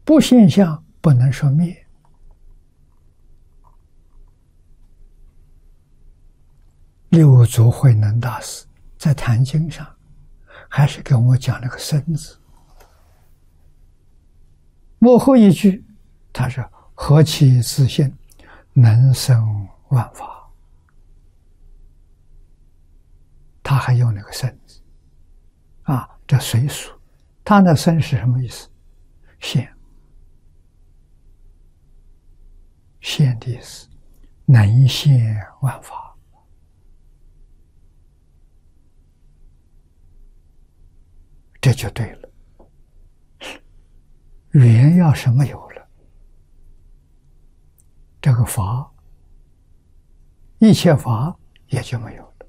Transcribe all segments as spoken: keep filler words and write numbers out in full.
不现象不能说灭。六祖慧能大师在《坛经》上还是跟我讲了个生字，幕后一句他说：“何其自性，能生万法。”他还用了个生字啊，这随俗。他那生是什么意思？现，现的意思，能现万法。这就对了，缘要是没有了，这个法，一切法也就没有了。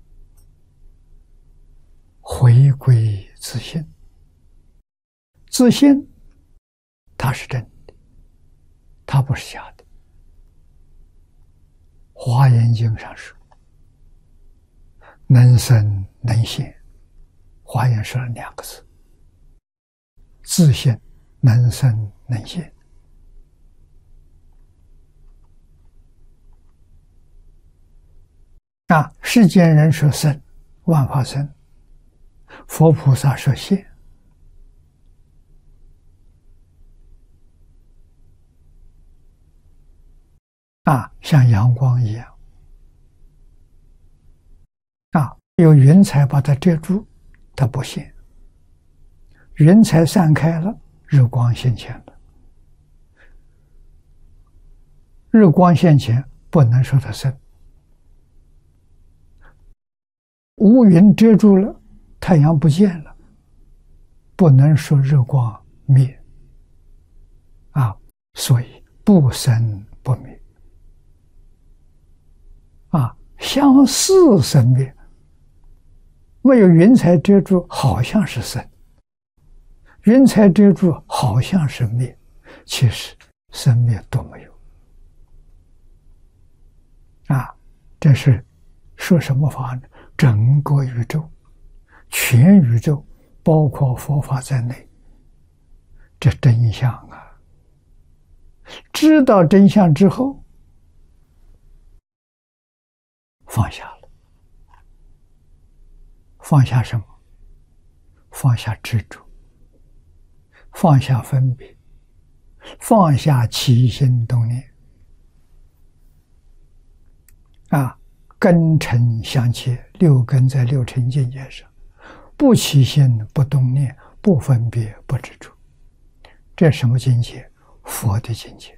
回归自性，自性它是真的，它不是假的。华严经上说，能生能现。华严说了两个字：自性能生能现。啊，世间人说生，万法生；佛菩萨说现。啊，像阳光一样，啊，有云彩把它遮住，它不现。云彩散开了，日光现前了。日光现前，不能说它生。乌云遮住了，太阳不见了，不能说日光灭。啊，所以不生不灭。啊，相似生灭。没有云彩遮住，好像是生；云彩遮住，好像是灭。其实生灭都没有。啊，这是说什么法呢？整个宇宙，全宇宙，包括佛法在内，这真相啊！知道真相之后，放下了。放下什么？放下执着，放下分别，放下起心动念。啊，根尘相切，六根在六尘境界上，不起心，不动念，不分别，不执着。这什么境界？佛的境界。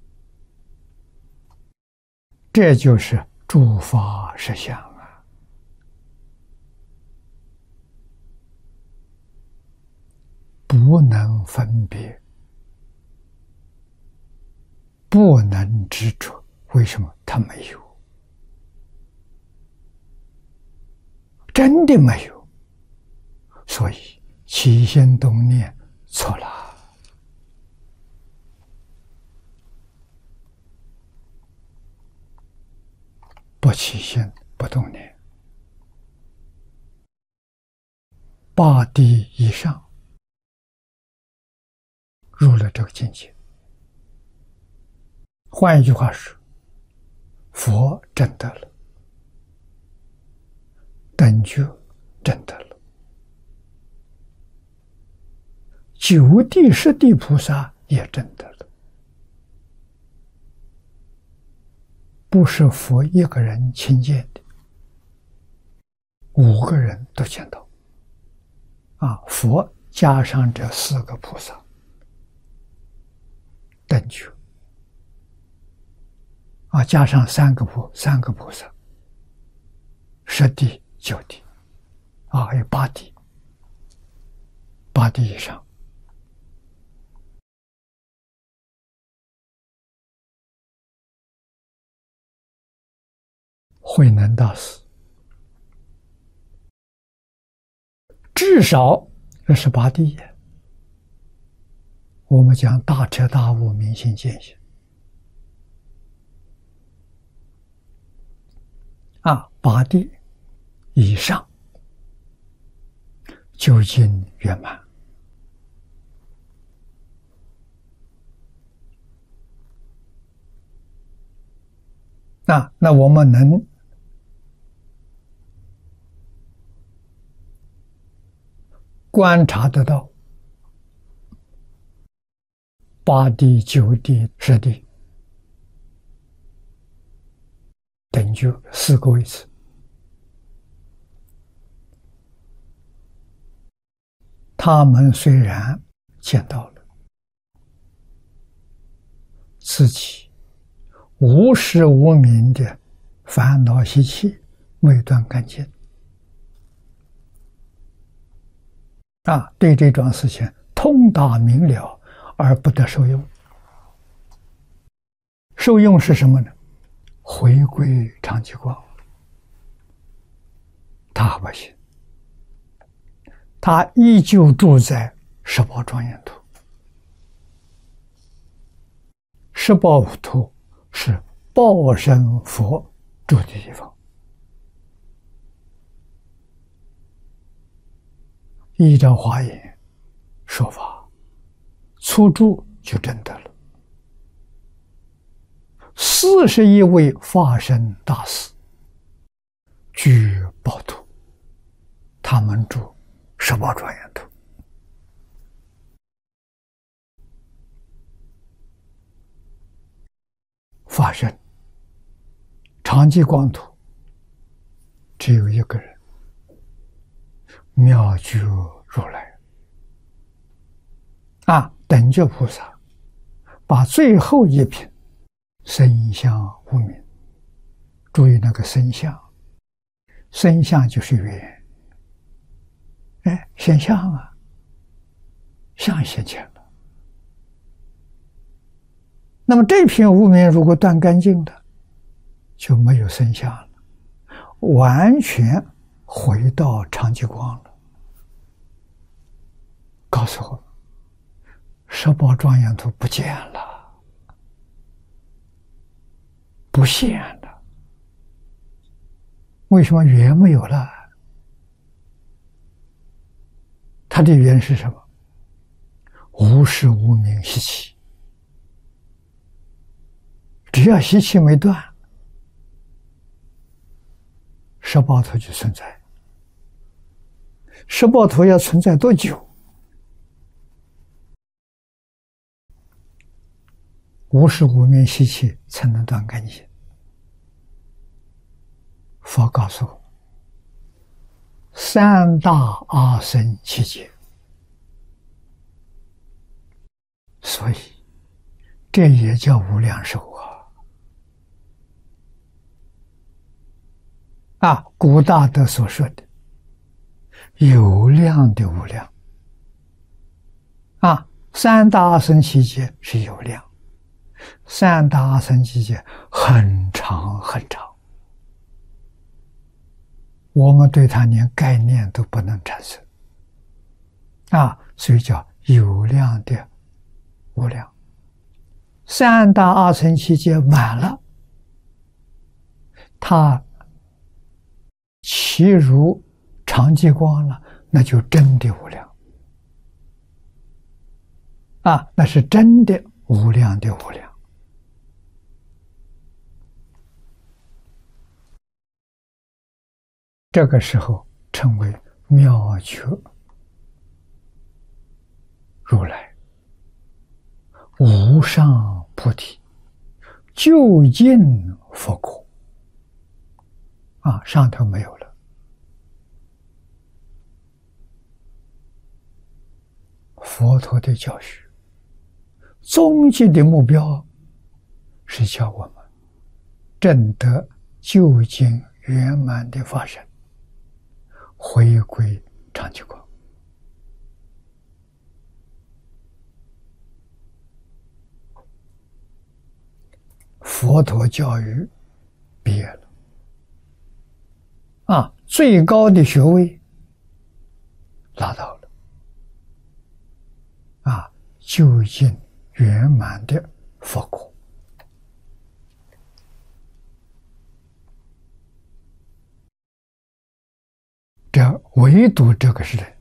这就是诸法实相啊！不能分别，不能执着。为什么？它没有。真的没有，所以起心动念错了。不起心，不动念，八地以上入了这个境界。换一句话说，佛证得了，等觉证得了，九地十地菩萨也证得了。不是佛一个人亲见的，五个人都见到。啊，佛加上这四个菩萨，等觉。啊，加上三个菩三个菩萨，十地九地，啊，还有八地，八地以上。慧能大师至少这是八地也。我们讲大彻大悟，明心见性。啊，八地以上究竟圆满。 啊，那我们能观察得到八地、九地、十地等觉四个位次，他们虽然见到了自己无始无明的烦恼习气未断干净，啊，对这桩事情通达明了而不得受用。受用是什么呢？回归常寂光。他不行，他依旧住在十宝庄严土。十宝土是报身佛住的地方，依照华严说法，初住就证得了。四十一位法身大士居宝土，他们住十宝庄严土。法身常寂光土只有一个人，妙觉如来啊，等觉菩萨把最后一品身相无明，注意那个身相，身相就是缘，哎，现象啊，相现前了。那么这片无明如果断干净的，就没有身相了，完全回到常寂光了。告诉我，十宝庄严土不见了，不现了。为什么缘没有了？它的缘是什么？无始无明习气。只要习气没断，十宝土就存在。十宝土要存在多久？无始无明习气才能断干净。佛告诉我，三大阿僧祇劫。所以这也叫无量寿啊。啊，古大德所说的有量的无量啊，三大阿僧祇劫是有量，三大阿僧祇劫很长很长，我们对它连概念都不能产生啊，所以叫有量的无量。三大阿僧祇劫满了，它其如常寂光了，那就真的无量啊，那是真的无量的无量。这个时候称为妙觉如来，无上菩提，究竟佛果啊，上头没有了。佛陀的教学终极的目标是叫我们证得究竟圆满的法身，回归常寂光。佛陀教育毕业了啊，最高的学位拿到了啊，究竟圆满的佛果。这唯独这个是人